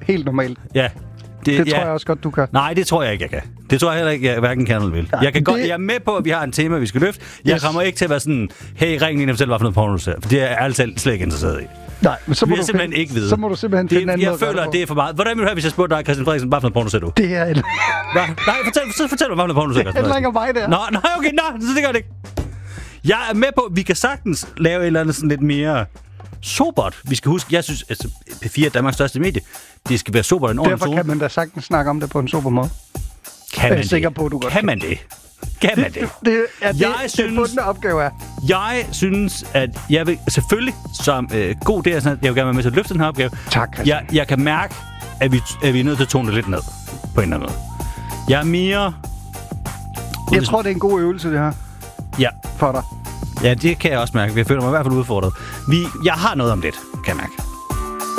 helt normalt. Ja. Det tror jeg også godt, du kan. Nej, det tror jeg ikke, jeg kan. Det tror jeg heller ikke, jeg hverken kan eller vil. Jeg er med på, at vi har en tema, vi skal løfte. Jeg kommer ikke til at være sådan, hey, ring lige og fortæl, hvad for noget porno du ser. For det er jeg ærligt slet ikke interesseret i. Nej, men så må du simpelthen ikke vide. Så må du simpelthen finde en anden Jeg føler, at det er for meget. Hvordan vil du have, hvis jeg spurgte dig, Christian Frederiksen, hvad for noget porno ser du? Det er... Nej, fortæl mig, hvad for noget porno ser du? Det er ikke mig, der. Nå, okay, så det gør det ikke. Jeg er med på, at vi kan sagtens lave et eller andet sådan lidt mere sobert. Vi skal huske, jeg synes, at P4 er Danmarks største medie. Det skal være sobert en ordentlig Derfor kan man da sagtens snakke om det på en sober måde. Kan man det? Sikker på, du kan man det? Kan man det? Det er det bundne opgave er. Jeg synes, at jeg vil selvfølgelig som god der, jeg vil gerne være med til at løfte den her opgave. Tak, Christian. Jeg kan mærke, at vi er nødt til at tone det lidt ned på en eller anden måde. Jeg er mere... Jeg tror, det er en god øvelse, det her. Ja. For dig. Ja, det kan jeg også mærke. Jeg føler mig i hvert fald udfordret. Jeg har noget om lidt, kan jeg mærke.